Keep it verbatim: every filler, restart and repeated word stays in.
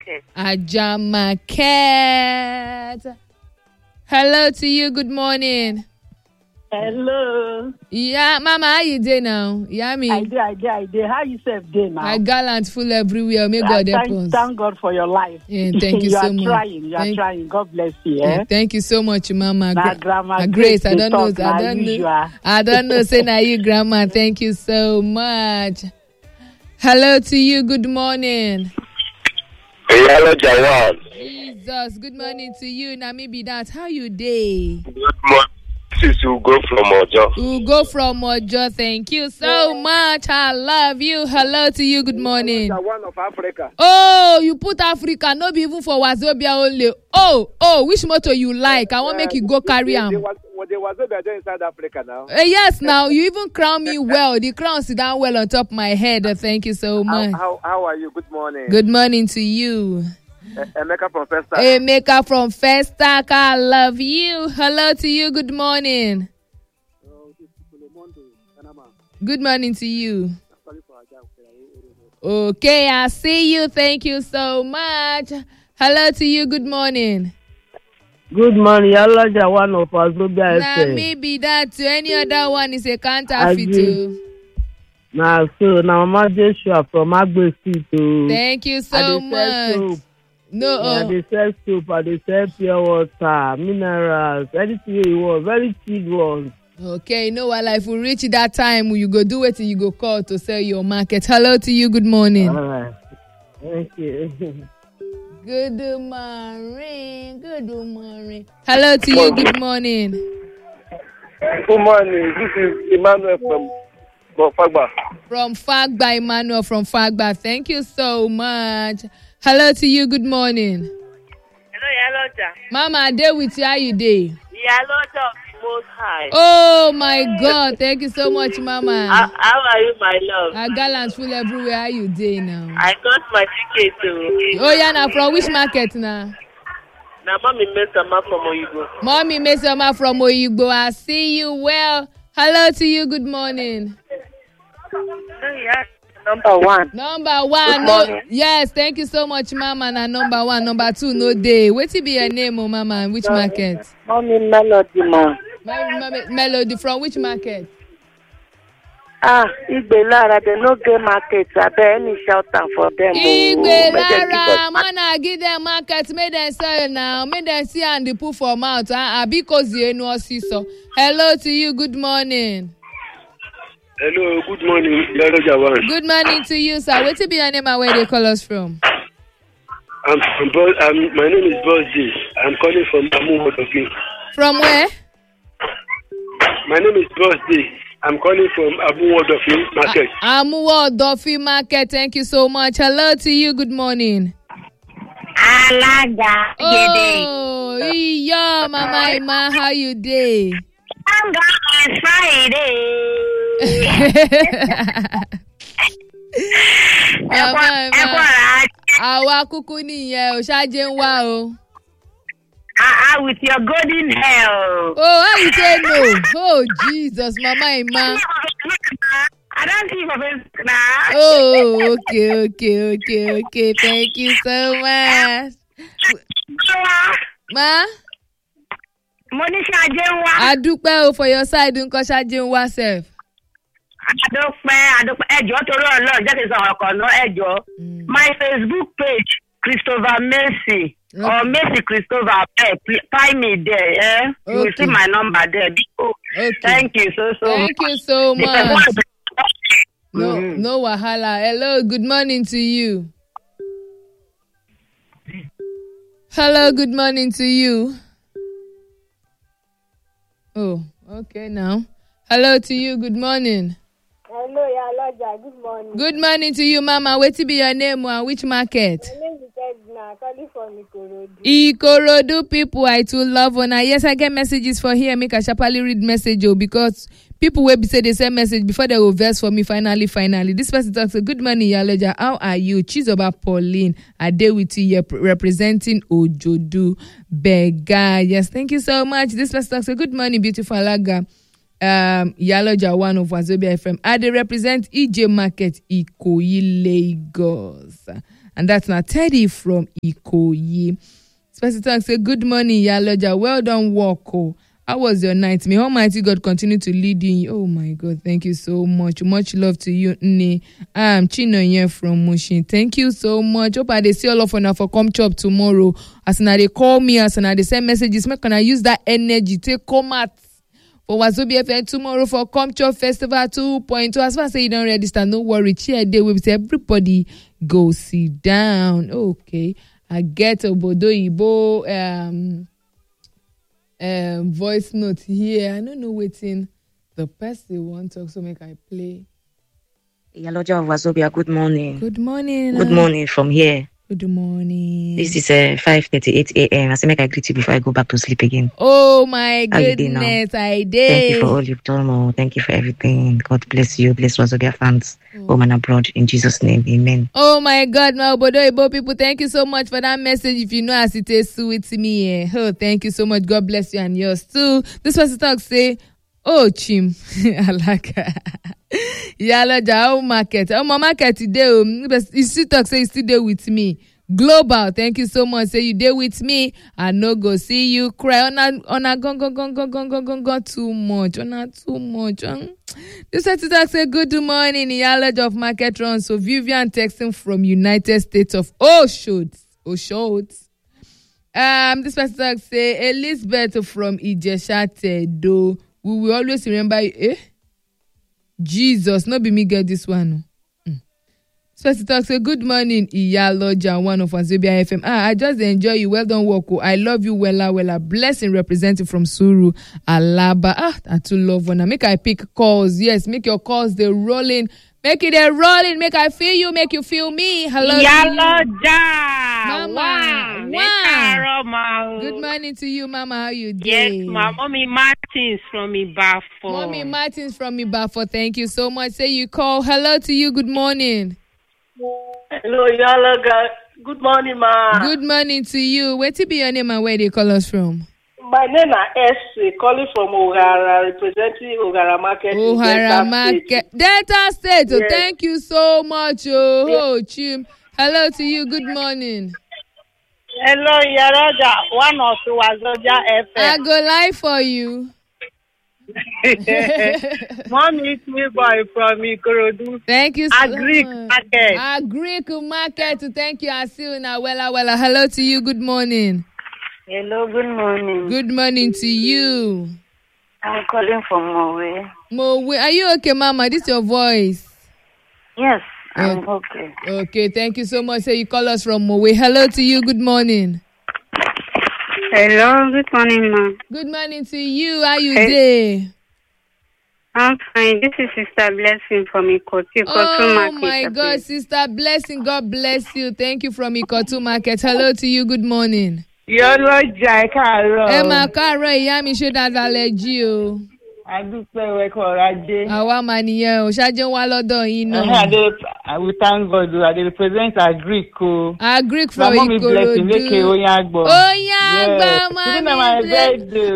Market. Ajah Market. Hello to you. Good morning. Hello. Yeah, Mama, how you doing now? Yeah, me. I did, I did, I did. How you self day now? I gallant full everywhere. May God help thank, us. thank God for your life. Yeah, thank you, you so are much. Trying, you thank, are trying. God bless you. yeah, Eh? thank you so much, Mama. Nah, Gra- grandma, uh, Grace, I don't know. talk, I don't know. usual. I don't know. Say now you, Grandma. Thank you so much. Hello to you. Good morning. Hello, Jawan. Jesus. Good morning to you. Now maybe that. How you day? Good morning. This is Ugo from Ojo. Ugo from Ojo. Thank you so much. I love you. Hello to you. Good morning. One of Africa. Oh, you put Africa. No be even for Wazobia only. Oh, oh, which motto you like? I want to make you go carry am. They Wazobia there inside Africa now. Uh, yes, now you even crown me well. The crown sit down well on top of my head. Uh, thank you so much. How, how, how are you? Good morning. Good morning to you. Uh, Emeka from Festa. Emeka from Festac, I love you. Hello to you. Good morning. Good morning to you. Okay, I see you. Thank you so much. Hello to you. Good morning. Good morning. Aloja, one of us. Nah, maybe that to any other one is a counterfeit too. Nah, so now Mama Joshua from Agbe Street too. Thank you so much. No, yeah, they sell soap, they sell pure water, minerals, anything you want, very cheap ones. Okay, you know what? Like, if we reach that time, you go do it and you go call to sell your market. Hello to you. Good morning. All right. Thank you. Good morning. Good morning. Hello to you. Good morning. Good morning. This is Emmanuel from, from Fagba. From Fagba, Emmanuel from Fagba. Thank you so much. Hello to you. Good morning. Hello, Yaloja. Mama, I dey with you. How you dey? Yaloja most high. Oh my God! Thank you so much, Mama. How, how are you, my love? I gallant full everywhere. How you dey now? I got my ticket too. Oh yeah, now from which market now? Now, mommy Mesama from Oyigbo. Mommy Mesama from Oyigbo. I see you well. Hello to you. Good morning. Yeah. Number one. Number one. No, yes, thank you so much, Mama. Na number one. Number two, no day. What be your name, oh, Mama? And which Sorry. market? Mommy Melody, ma. Melody from which market? Ah, Igbe Lara, they no get market. I bet any shout out for them. Igbe Lara, man, I give them market. Make them sell now. Make them see and they put for mouth. Ah, because you know see so. Hello to you. Good morning. Hello, good morning. Good morning to you, sir. What be your name and where they call us from? I'm from Bo- um, my name is Boss J. I'm calling from Amu Wodofi. From where? My name is Boss J. I'm calling from Amu Wodofi Market. Amu Wodofi Market. Thank you so much. Hello to you. Good morning. Alaga. Oh, yeah, Mama Ima, how you day? I'm going Friday. Mama Ima, àwa kúkú nìyẹn o, ṣáájú ń wá o. Ah, ah, with your golden hair. Oh, how you say no? Oh, Jesus, Mama Ima. I don't see your face now. Oh, okay, okay, okay, okay. Thank you so much. Ma? Money Shajewa. I dúpẹ́ o for your side nǹkan ṣáájú ń wá sef. Adúpẹ́, adúpẹ́, ẹjọ́ torí Ọlọ́run jẹ́ kí n sọ ọ̀kan náà ẹjọ́. My Facebook page, Christopher Mercy, okay. Or Mercy Christopher, find me there, eh? You will Okay. see my number there. Oh, Okay. thank you so, so Thank much. you so much. No, Mm-hmm. no wahala. Hello, good morning to you. Hello, good morning to you. Oh, okay now. Hello to you, good morning. Hello, Yaloja. Good morning. Good morning to you, Mama. What be your name and which market? My name is Edna, calling from Ikorodu. Ikorodu people, I too love una. Yes, I get messages for here. Make a sharply read message oh, because people will be say they send message before they will verse for me. Finally, finally, this person talks. So, good morning, Yaloja. How are you? Chizoba Pauline. I deal with you here representing Ojodu Bega. Yes, thank you so much. This person talks. So, good morning, beautiful Alaga. Um, Yaloja, one of Wazobia F M. I they represent E J Market, Ikoyi, Lagos. And that's not Teddy from Ikoyi. Special thanks say, good morning, Yaloja. Well done, work. Oh. How was your night? May Almighty God continue to lead you. Oh my God, thank you so much. Much love to you, Nne. I'm Chino here from Mushin. Thank you so much. Hope I they see all of you for come chop tomorrow. As now they call me, as now they send messages. Make can I use that energy to come out for Wazobia F M tomorrow for Come Chop Festival two point oh. As far as you don't register, no worry. Cheer day we say everybody go sit down. Okay, I get Obodo Ibo um. Um, voice note here. I don't know waiting. The person won't talk, so make I play. Yaloja of Wazobia, good morning. Good morning. Good morning from here. Good morning. This is uh, five thirty-eight a.m. I say make I greet you before I go back to sleep again. Oh my How goodness, I did. Thank you for all you've done. Oh, thank you for everything. God bless you. Bless Wazobia fans, oh. home and abroad. In Jesus' name, amen. Oh my God, my Obodo Ibo people, thank you so much for that message. If you know as it is sweet to me, eh? Oh, thank you so much. God bless you and yours too. This person talk say, oh Chim, I like Yaloja, oh market, oh my market today. You still talk say you still there with me. Global, thank you so much. Say you there with me. I no go see you cry on a on a gong gong gong gong gong gong gong gong too much. On a too much. Um, this is to say good morning. Yaloja of Market Run. So Vivian texting from United States of Oh Shoots. Oh Shoots. Um, this person say Elizabeth from Ijesha Tedo. We will always remember. Eh? Jesus, not be me get this one. Special talk say good morning, Iyaloja, one of Wazobia F M. Ah, I just enjoy you. Well done, Woko. I love you, wella wella. Blessing representing from Suru, Alaba. Ah, I too love one. Make I pick calls. Yes, make your calls. They're rolling. Make it a rolling. Make I feel you. Make you feel me. Hello, Iyaloja. Mama. Wow. Wow. Good morning to you, Mama. How you doing? Yes, my mommy Martins from Ibafo. Mommy Martins from Ibafo. Thank you so much. Say you call. Hello to you. Good morning. Hello, Yaloja. Good morning, ma. Good morning to you. Where to be your name and where they call us from? My name is S. calling from Ohara, representing Ohara Market. Ohara Market. Delta State. Yes. Oh, thank you so much. Oh, yes. Oh, Chim. Hello to you. Good morning. Hello, Yaloja. One of the Wazobia F M. I go live for you. Mommy, it's me boy from Ikorodu. Thank you so Agric much. Market. Agric Market. Thank you. I see you now. Wella, wella. Hello to you. Good morning. Hello, good morning. Good morning to you. I'm calling from Mowe. Mowe. Are you okay, Mama? This is your voice. Yes, I'm okay. Okay, thank you so much. So you call us from Mowe. Hello to you. Good morning. Hello, good morning, ma. Good morning to you. How you hey. I'm fine. This is Sister Blessing from Ikotu, Ikotu oh, Market. Oh my God, please. Sister Blessing, God bless you. Thank you from Ikotu Market. Hello to you. Good morning. Yaloja, Karo. Emma Karo, ìyá mi ṣe dáadáa lẹ jí o. Adúpẹ́ wẹ́kọ̀ ọ̀rajé. Àwa mà nìyẹn o, ṣáájú ń wá lọ́dọ̀ yín náà. I will thank God o, I dey represent Agric o. Agric from Ikorodu. Mama mi blessing leke Oyagbo. Oyagbo, mami blessing.